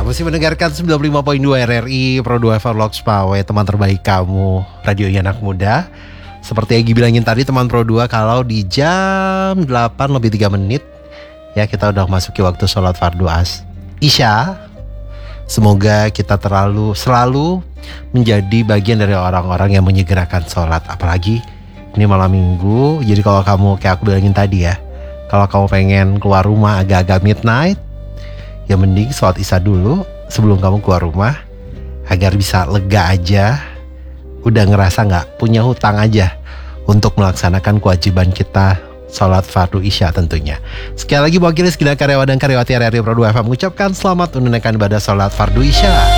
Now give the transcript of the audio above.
Masih mendengarkan 95.2 RRI Pro 2 Vlogs Pawe, teman terbaik kamu, radionya anak muda. Seperti yang bilangin tadi teman Pro 2, kalau di jam 8 lebih 3 menit ya kita udah masuki waktu sholat fardu Isya. Semoga kita selalu menjadi bagian dari orang-orang yang menyegerakan sholat. Apalagi ini malam minggu. Jadi kalau kamu, kayak aku bilangin tadi ya, kalau kamu pengen keluar rumah agak-agak midnight, ya mending sholat isya dulu sebelum kamu keluar rumah, agar bisa lega aja, udah ngerasa gak punya hutang aja untuk melaksanakan kewajiban kita sholat fardu isya tentunya. Sekali lagi mewakili segenap karyawan dan karyawati RRI Pro 2 FM mengucapkan selamat menunaikan ibadah sholat fardu isya.